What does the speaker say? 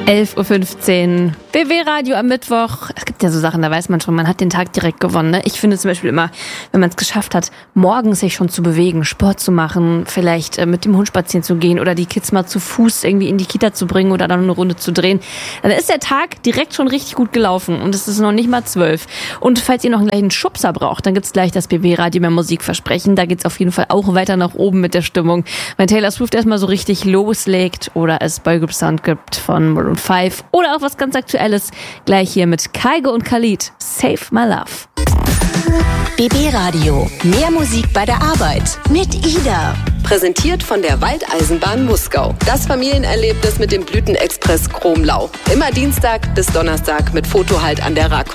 11.15 Uhr, BW-Radio am Mittwoch. Es gibt ja so Sachen, da weiß man schon, man hat den Tag direkt gewonnen. Ne? Ich finde zum Beispiel immer, wenn man es geschafft hat, morgens sich schon zu bewegen, Sport zu machen, vielleicht mit dem Hund spazieren zu gehen oder die Kids mal zu Fuß irgendwie in die Kita zu bringen oder dann eine Runde zu drehen, dann ist der Tag direkt schon richtig gut gelaufen und es ist noch nicht mal 12. Und falls ihr noch einen gleichen Schubser braucht, dann gibt's gleich das BW-Radio mehr Musikversprechen. Da geht's auf jeden Fall auch weiter nach oben mit der Stimmung. Wenn Taylor Swift erstmal so richtig loslegt oder es Boygroup-Sound gibt von Maroon 5 oder auch was ganz Aktuelles, gleich hier mit Kygo und Khalid, Save My Love. BB Radio. Mehr Musik bei der Arbeit. Mit Ida. Präsentiert von der Waldeisenbahn Muskau. Das Familienerlebnis mit dem Blütenexpress Kromlau. Immer Dienstag bis Donnerstag mit Fotohalt an der Rakow.